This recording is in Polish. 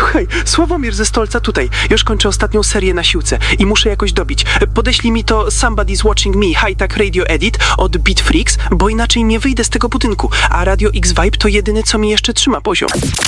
Słuchaj, Sławomir ze Stolca tutaj. Już kończę ostatnią serię na siłce i muszę jakoś dobić. Podeślij mi to Somebody's Watching Me High Tech Radio Edit od Beat Freaks, bo inaczej nie wyjdę z tego budynku, a Radio X Vibe to jedyne, co mi jeszcze trzyma poziom.